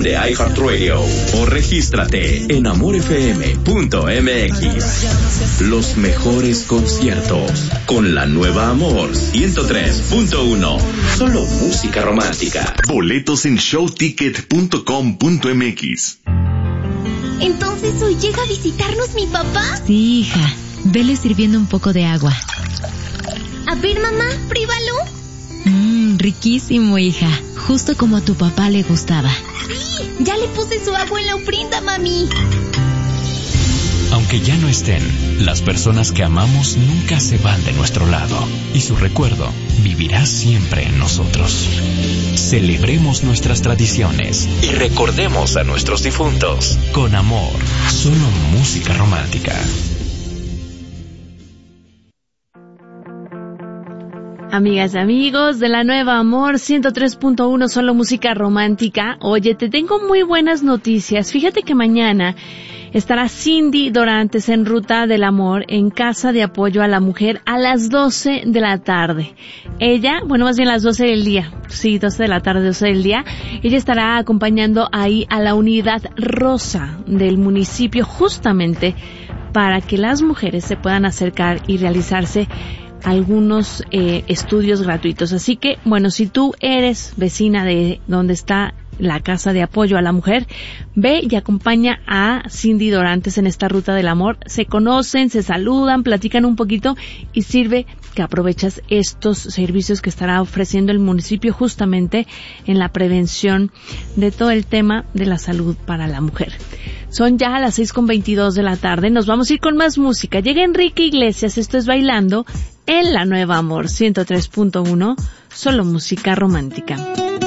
de iHeartRadio o regístrate en amorfm.mx. Los mejores conciertos con la nueva Amor 103.1. Solo música romántica. Boletos en showticket.com.mx. ¿Entonces hoy llega a visitarnos mi papá? Sí, hija. Vele sirviendo un poco de agua. A ver, mamá, pruébalo. Riquísimo, hija. Justo como a tu papá le gustaba. Sí, ya le puse su agua en la ofrenda, mami. Aunque ya no estén, las personas que amamos nunca se van de nuestro lado y su recuerdo vivirá siempre en nosotros. Celebremos nuestras tradiciones y recordemos a nuestros difuntos con amor. Solo música romántica. Amigas y amigos de la nueva Amor 103.1, solo música romántica. Oye, te tengo muy buenas noticias. Fíjate que mañana estará Cindy Dorantes en Ruta del Amor en Casa de Apoyo a la Mujer a las 12 de la tarde. Ella, bueno, más bien las 12 del día. Sí, 12 de la tarde, 12 del día. Ella estará acompañando ahí a la Unidad Rosa del municipio justamente para que las mujeres se puedan acercar y realizarse algunos estudios gratuitos. Así que, bueno, si tú eres vecina de donde está la Casa de Apoyo a la Mujer, ve y acompaña a Cindy Dorantes en esta Ruta del Amor. Se conocen, se saludan, platican un poquito y sirve que aprovechas estos servicios que estará ofreciendo el municipio justamente en la prevención de todo el tema de la salud para la mujer. Son ya a las 6:22 de la tarde. Nos vamos a ir con más música. Llega Enrique Iglesias. Esto es Bailando en la nueva Amor 103.1. Solo música romántica.